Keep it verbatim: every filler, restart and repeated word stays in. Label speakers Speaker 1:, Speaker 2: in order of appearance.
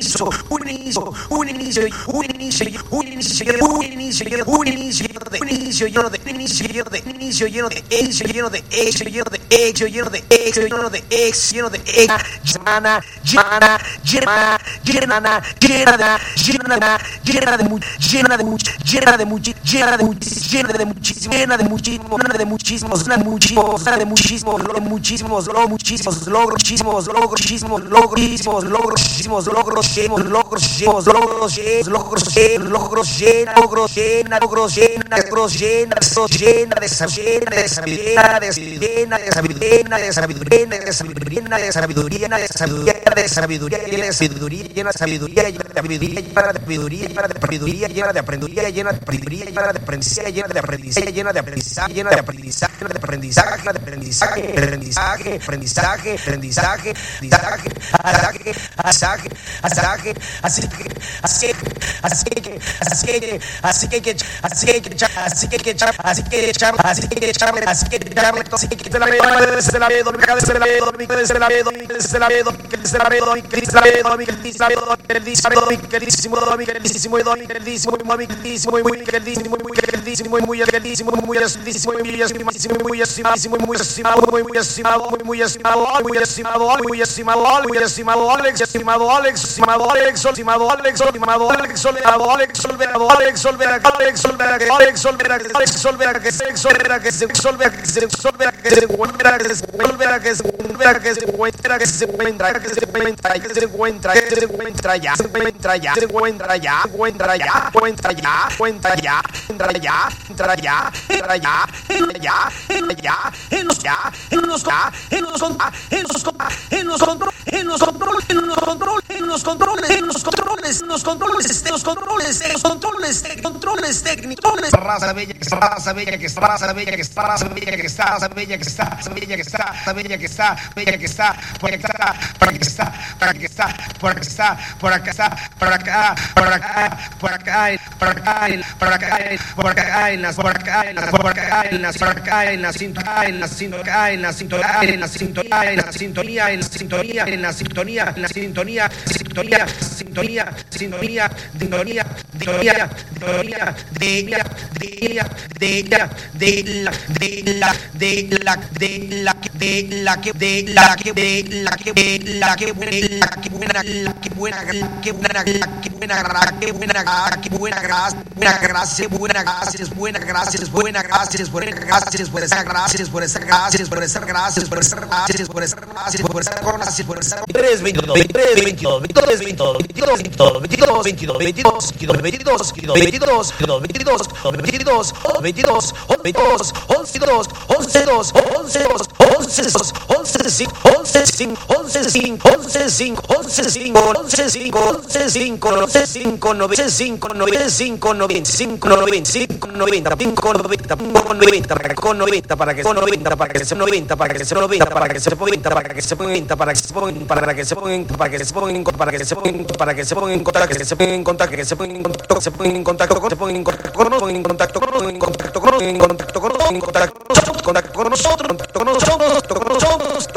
Speaker 1: inicio, un inicio, un inicio, un inicio, un inicio, un inicio, un inicio de inicio lleno de inicio lleno de inicio lleno de inicio lleno de inicio lleno de inicio lleno de inicio lleno de inicio lleno de semana llena llena llena llena llena llena de mucho llena de mucho llena de mucho llena de mucho llena de muchísimo llena de muchísimo llena de muchísimos llena de muchísimos llena de muchísimos lo muchísimos lo muchísimos logros muchísimos logros muchísimos logros muchísimos logros muchísimos logros logros logros logros logros logros llena logros llena logros llena logros llena llena de sabiduría de sabiduría de llena de sabiduría de sabiduría de sabiduría de sabiduría de sabiduría de sabiduría llena de sabiduría llena de sabiduría llena de sabiduría llena de sabiduría llena de sabiduría llena de aprendizaje llena de aprendizaje llena de aprendizaje llena de aprendizaje llena de aprendizaje llena de aprendizaje llena de aprendizaje de aprendizaje aprendizaje aprendizaje aprendizaje aprendizaje asaje asaje asaje asaje así así que así que así que así que así que así que así que así que así que se la ve se la ve dormida se la ve dormida se la ve dormida se la ve dormida se la ve dormida se la ve dormida se la ve dormida se la ve dormida queridísimo dormida queridísimo dormida queridísimo muy queridísimo muy queridísimo muy queridísimo muy queridísimo muy queridísimo muy estimado muy estimado muy estimado muy estimado muy estimado muy estimado muy estimado muy estimado Alex estimado Alex estimado Alex estimado Alex estimado Alex estimado Alex solverado Alex solverado Alex solverado Alex solverado Alex solverado que se solverado que se solverado que se solverado que se solverado que se solverado que se solverado que se encuentra que se encuentra que se encuentra que se encuentra que se encuentra ya se encuentra ya se encuentra ya encuentra ya encuentra ya encuentra ya entra ya entra ya entra ya entra ya entra ya en los ya en los ya en los en los en los control en los control en los control en los controles en los controles en los controles en los controles en los controles controles técnicos raza bella que está raza bella que está raza bella que está raza bella que está raza bella que está raza bella que está raza bella que está bella que está por acá por acá está por acá está por acá está por acá está por acá por acá por acá por acá por acá por acá en las por acá en las por acá en las por acá en la sintonía en la sintonía en la sintonía en la sintonía en la sintonía en la sintonía en la sintonía en la sintonía sintonía sintonía sintonía sintonía sintonía sintonía de la de la de la de la de la de la de la de la que de la que de la que de la que buena la que buena la que buena la que buena la que buena la que buena la que buena gracia buena gracia buena gracias buena gracias buena gracias buena gracias por esa gracias por esa gracias por esa gracias por esa gracias por esa gracias por esa gracias por esa tres veintidós veintitrés veintidós veintidós veintidós veintidós veintidós veintidós veintidós veintidós veintidós veintidós veintidós veintidós veintidós veintidós once dos once dos once dos once dos once cinco once cinco once cinco once cinco once cinco once cinco once cinco once cinco noventa cinco noventa cinco noventa cinco noventa cinco noventa cinco noventa noventa para que con noventa para que con noventa para que se noventa para que se noventa para que se noventa para que se noventa para que se pongan para que se pongan para que se pongan para que se pongan para que se pongan en contacto que se pongan en contacto que se pongan en contacto se pongan en contacto se pongan en contacto en contacto en contacto en contacto en contacto con nosotros contacto con nosotros contacto con nosotros